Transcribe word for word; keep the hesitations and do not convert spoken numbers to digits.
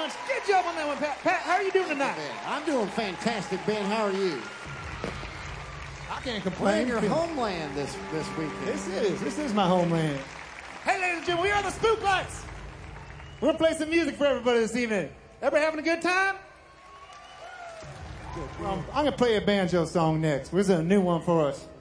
much. Good job on that one, Pat. Pat, how are you doing tonight? I'm doing fantastic, Ben. How are you? I can't We're complain. in your homeland this, this weekend. This is. This is my homeland. Hey, ladies and gentlemen, we are the Spook Lights. We're going to play some music for everybody this evening. Everybody having a good time? Good. Um, I'm going to play a banjo song next. Here's a new one for us.